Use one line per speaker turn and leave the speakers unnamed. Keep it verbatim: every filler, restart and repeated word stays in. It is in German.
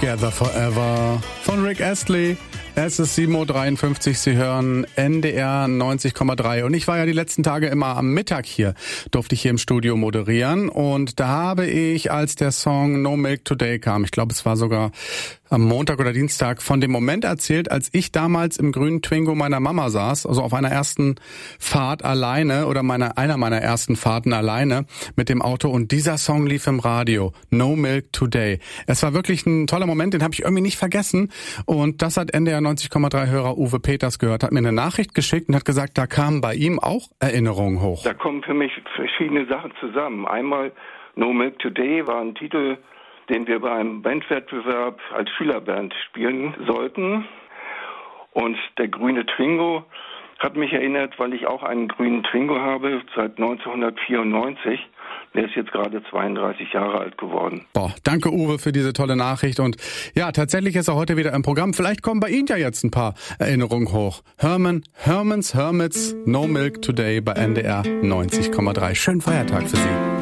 Together Forever von Rick Astley. Es ist sieben Uhr dreiundfünfzig, Sie hören N D R neunzig Komma drei und ich war ja die letzten Tage immer am Mittag hier, durfte ich hier im Studio moderieren und da habe ich, als der Song No Milk Today kam, ich glaube es war sogar am Montag oder Dienstag, von dem Moment erzählt, als ich damals im grünen Twingo meiner Mama saß, also auf einer ersten Fahrt alleine oder meiner, einer meiner ersten Fahrten alleine mit dem Auto und dieser Song lief im Radio, No Milk Today. Es war wirklich ein toller Moment, den habe ich irgendwie nicht vergessen und das hat N D R neunzig Komma drei Hörer Uwe Peters gehört, hat mir eine Nachricht geschickt und hat gesagt, da kamen bei ihm auch Erinnerungen hoch.
Da kommen für mich verschiedene Sachen zusammen. Einmal No Milk Today war ein Titel, den wir bei einem Bandwettbewerb als Schülerband spielen sollten. Und der grüne Twingo hat mich erinnert, weil ich auch einen grünen Twingo habe seit neunzehnhundertvierundneunzig. Der ist jetzt gerade zweiunddreißig Jahre alt geworden.
Boah, danke Uwe für diese tolle Nachricht. Und ja, tatsächlich ist er heute wieder im Programm. Vielleicht kommen bei Ihnen ja jetzt ein paar Erinnerungen hoch. Herman, Herman's Hermits, No Milk Today bei N D R neunzig Komma drei. Schönen Feiertag für Sie.